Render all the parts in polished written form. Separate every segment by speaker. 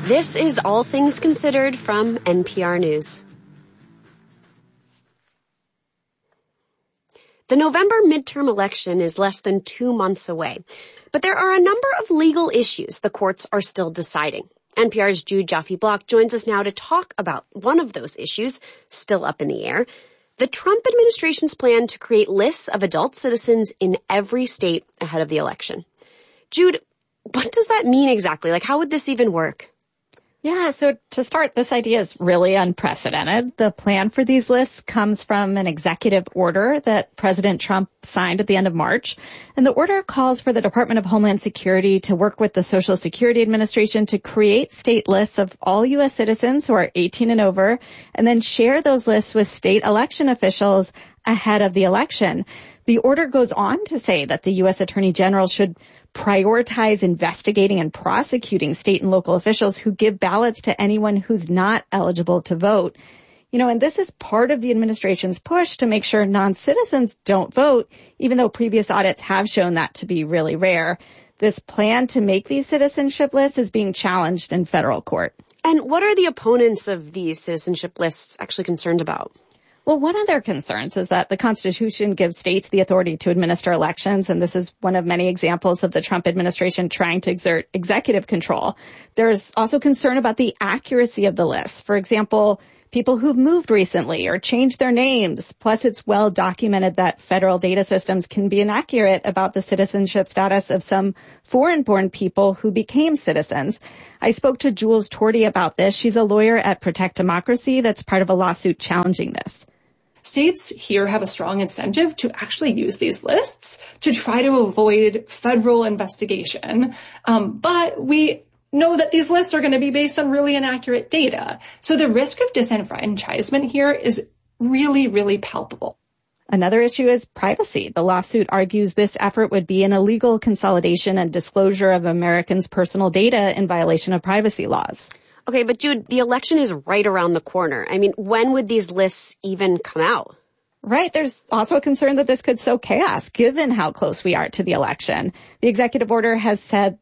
Speaker 1: This is All Things Considered from NPR News. The November midterm election is less than 2 months away, but there are a number of legal issues the courts are still deciding. NPR's Jude Joffe-Block joins us now to talk about one of those issues still up in the air, the Trump administration's plan to create lists of adult citizens in every state ahead of the election. Jude, what does that mean exactly? Like, how would this even work?
Speaker 2: Yeah, so to start, this idea is really unprecedented. The plan for these lists comes from an executive order that President Trump signed at the end of March. And the order calls for the Department of Homeland Security to work with the Social Security Administration to create state lists of all U.S. citizens who are 18 and over, and then share those lists with state election officials ahead of the election. The order goes on to say that the U.S. Attorney General should prioritize investigating and prosecuting state and local officials who give ballots to anyone who's not eligible to vote. You know, and this is part of the administration's push to make sure non-citizens don't vote, even though previous audits have shown that to be really rare. This plan to make these citizenship lists is being challenged in federal court.
Speaker 1: And what are the opponents of these citizenship lists actually concerned about?
Speaker 2: Well, one of their concerns is that the Constitution gives states the authority to administer elections, and this is one of many examples of the Trump administration trying to exert executive control. There's also concern about the accuracy of the list. For example, people who've moved recently or changed their names. Plus, it's well documented that federal data systems can be inaccurate about the citizenship status of some foreign-born people who became citizens. I spoke to Jules Torti about this. She's a lawyer at Protect Democracy that's part of a lawsuit challenging this.
Speaker 3: States here have a strong incentive to actually use these lists to try to avoid federal investigation. But we know that these lists are going to be based on really inaccurate data. So the risk of disenfranchisement here is really, really palpable.
Speaker 2: Another issue is privacy. The lawsuit argues this effort would be an illegal consolidation and disclosure of Americans' personal data in violation of privacy laws.
Speaker 1: Okay, but Jude, the election is right around the corner. I mean, when would these lists even come out?
Speaker 2: Right. There's also a concern that this could sow chaos, given how close we are to the election. The executive order had said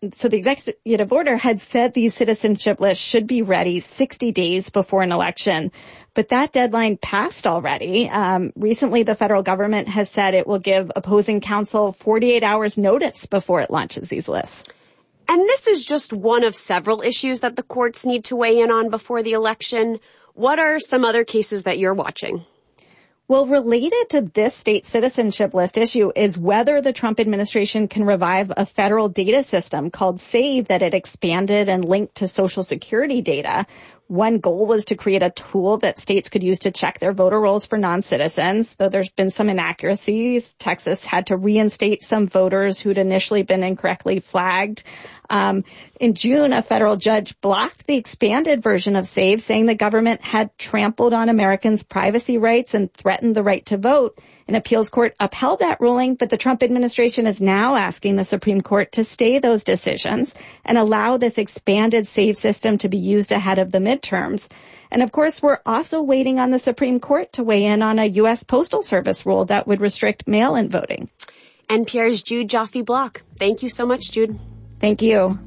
Speaker 2: these citizenship lists should be ready 60 days before an election. But that deadline passed already. Recently, the federal government has said it will give opposing counsel 48 hours notice before it launches these lists.
Speaker 1: And this is just one of several issues that the courts need to weigh in on before the election. What are some other cases that you're watching?
Speaker 2: Well, related to this state citizenship list issue is whether the Trump administration can revive a federal data system called SAVE that it expanded and linked to Social Security data. One goal was to create a tool that states could use to check their voter rolls for non-citizens, though there's been some inaccuracies. Texas had to reinstate some voters who'd initially been incorrectly flagged. In June, a federal judge blocked the expanded version of SAVE, saying the government had trampled on Americans' privacy rights and threatened the right to vote. An appeals court upheld that ruling, but the Trump administration is now asking the Supreme Court to stay those decisions and allow this expanded SAVE system to be used ahead of the midterms. And of course, we're also waiting on the Supreme Court to weigh in on a U.S. Postal Service rule that would restrict mail-in voting.
Speaker 1: NPR's Jude Joffe-Block. Thank you so much, Jude.
Speaker 2: Thank you.